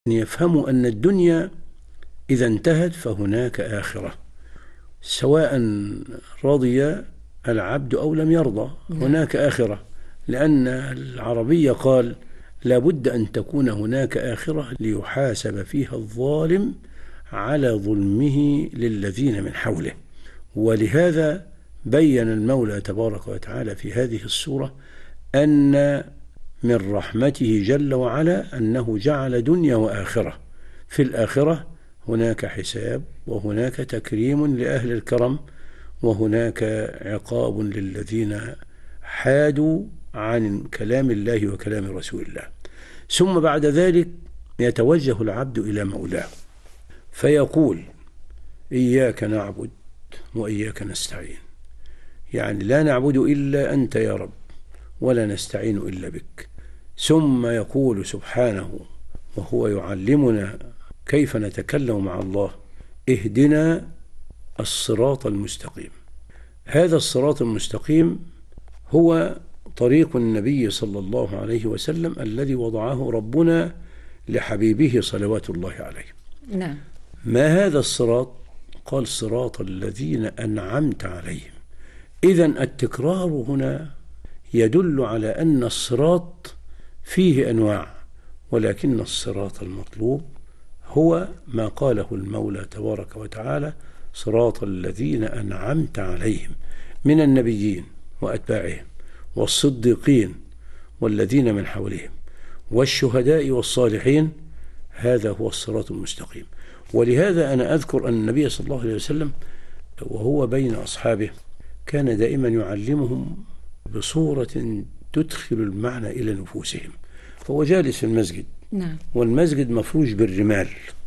يفهموا أن الدنيا إذا انتهت فهناك آخرة، سواء رضي العبد أو لم يرضى هناك آخرة، لأن العربية قال لابد أن تكون هناك آخرة ليحاسب فيها الظالم على ظلمه للذين من حوله. ولهذا بين المولى تبارك وتعالى في هذه السورة أن من رحمته جل وعلا أنه جعل دنيا وآخرة. في الآخرة هناك حساب، وهناك تكريم لأهل الكرم، وهناك عقاب للذين حادوا عن كلام الله وكلام رسول الله. ثم بعد ذلك يتوجه العبد إلى مولاه فيقول إياك نعبد وإياك نستعين، يعني لا نعبد إلا أنت يا رب ولا نستعين إلا بك. ثم يقول سبحانه وهو يعلمنا كيف نتكلم مع الله اهدنا الصراط المستقيم. هذا الصراط المستقيم هو طريق النبي صلى الله عليه وسلم الذي وضعه ربنا لحبيبه صلوات الله عليه. نعم. ما هذا الصراط؟ قال صراط الذين أنعمت عليهم. إذن التكرار هنا يدل على أن الصراط فيه أنواع، ولكن الصراط المطلوب هو ما قاله المولى تبارك وتعالى صراط الذين أنعمت عليهم من النبيين وأتباعهم والصديقين والذين من حولهم والشهداء والصالحين. هذا هو الصراط المستقيم. ولهذا أنا أذكر أن النبي صلى الله عليه وسلم وهو بين أصحابه كان دائما يعلمهم بصورة تدخل المعنى إلى نفوسهم. فهو جالس في المسجد، نعم. والمسجد مفروش بالرمال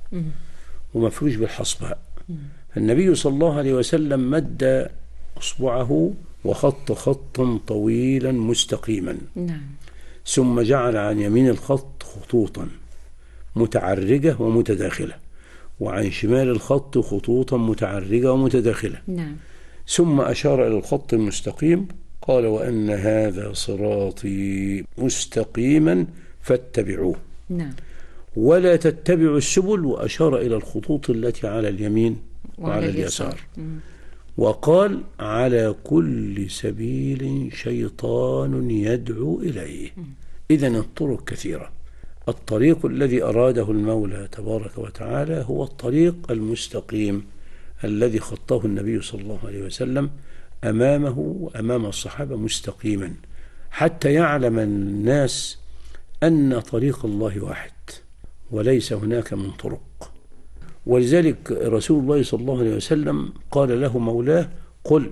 ومفروش بالحصباء. فالنبي صلى الله عليه وسلم مد أصبعه وخط خطا طويلا مستقيما، نعم. ثم جعل عن يمين الخط خطوطا متعرجة ومتداخلة، وعن شمال الخط خطوطا متعرجة ومتداخلة، نعم. ثم أشار إلى الخط المستقيم قال وأن هذا صراطي مستقيما فاتبعوه، نعم. ولا تتبعوا السبل، وأشار إلى الخطوط التي على اليمين وعلى اليسار. وقال على كل سبيل شيطان يدعو إليه. إذن الطرق كثيرة. الطريق الذي أراده المولى تبارك وتعالى هو الطريق المستقيم الذي خطه النبي صلى الله عليه وسلم أمامه وأمام الصحابة مستقيما، حتى يعلم الناس أن طريق الله واحد وليس هناك من طرق. ولذلك رسول الله صلى الله عليه وسلم قال له مولاه قل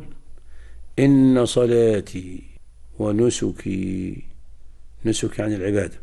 إن صلاتي ونسكي، نسك عن العبادة،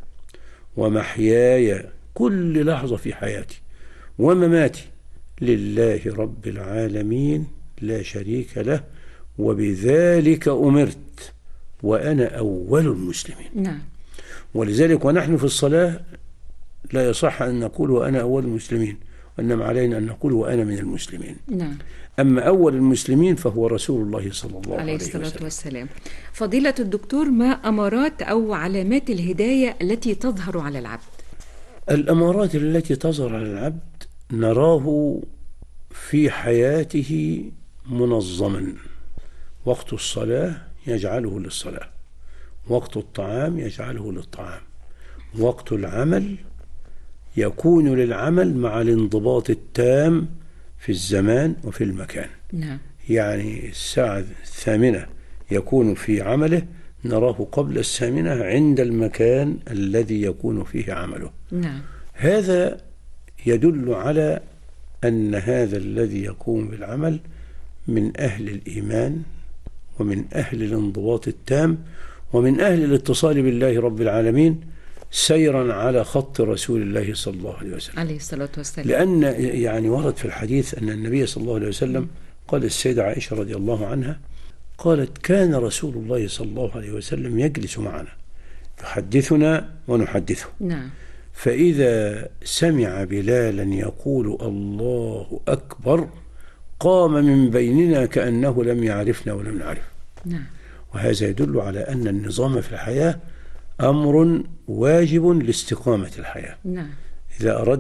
ومحياي كل لحظة في حياتي ومماتي لله رب العالمين لا شريك له وبذلك أمرت وأنا أول المسلمين. نعم. ولذلك ونحن في الصلاة لا يصح أن نقول وأنا أول المسلمين، وإنما علينا أن نقول وأنا من المسلمين. نعم. أما أول المسلمين فهو رسول الله صلى الله عليه الصلاة والسلام. فضيلة الدكتور، ما أمارات أو علامات الهداية التي تظهر على العبد؟ الأمارات التي تظهر على العبد نراه في حياته منظما. وقت الصلاة يجعله للصلاة، وقت الطعام يجعله للطعام، وقت العمل يكون للعمل مع الانضباط التام في الزمان وفي المكان. نعم. يعني الساعة 8 يكون في عمله، نراه قبل 8 عند المكان الذي يكون فيه عمله. نعم. هذا يدل على أن هذا الذي يقوم بالعمل من أهل الإيمان ومن أهل الانضباط التام ومن أهل الاتصال بالله رب العالمين، سيرا على خط رسول الله صلى الله عليه وسلم عليه الصلاة والسلام. لأن يعني ورد في الحديث أن النبي صلى الله عليه وسلم قال السيدة عائشة رضي الله عنها قالت كان رسول الله صلى الله عليه وسلم يجلس معنا يحدثنا ونحدثه. نعم. فإذا سمع بلالا يقول الله أكبر قام من بيننا كأنه لم يعرفنا ولم نعرف. نعم. وهذا يدل على أن النظام في الحياة أمر واجب لاستقامة الحياة. نعم. إذا أردت